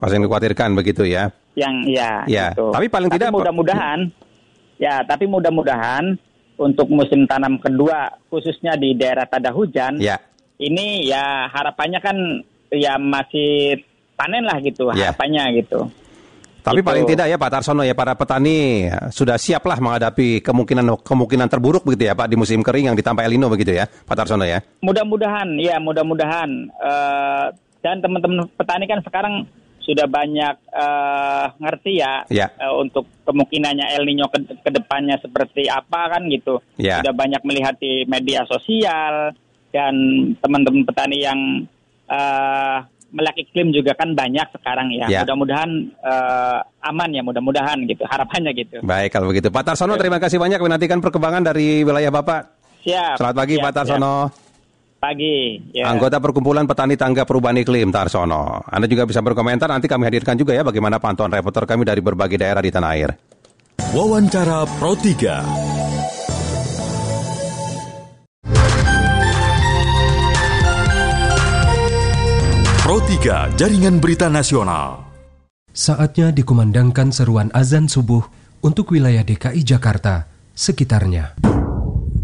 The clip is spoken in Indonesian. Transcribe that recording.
Masih dikhawatirkan begitu ya? Ya. Gitu. Tapi paling tidak tapi mudah-mudahan untuk musim tanam kedua khususnya di daerah tada hujan, ini ya harapannya kan ya masih panen lah gitu, harapannya gitu. Tapi paling tidak ya Pak Tarsono ya, para petani sudah siap lah menghadapi kemungkinan terburuk begitu ya Pak di musim kering yang ditambah El Nino begitu ya Pak Tarsono ya. Mudah-mudahan. Dan teman-teman petani kan sekarang sudah banyak ngerti untuk kemungkinannya El Nino ke depannya seperti apa kan gitu. Sudah banyak melihat di media sosial dan teman-teman petani yang melek iklim juga kan banyak sekarang ya. Mudah-mudahan aman ya, mudah-mudahan gitu. Harapannya gitu. Baik kalau begitu. Pak Tarsono terima kasih banyak menantikan perkembangan dari wilayah Bapak. Siap. Selamat pagi Pak Tarsono. Pagi. Anggota Perkumpulan Petani Tangga Perubahan Iklim Tarsono. Anda juga bisa berkomentar, nanti kami hadirkan juga ya bagaimana pantauan reporter kami dari berbagai daerah di tanah air. Wawancara Pro 3. Pro 3 Jaringan Berita Nasional. Saatnya dikumandangkan seruan azan subuh untuk wilayah DKI Jakarta sekitarnya.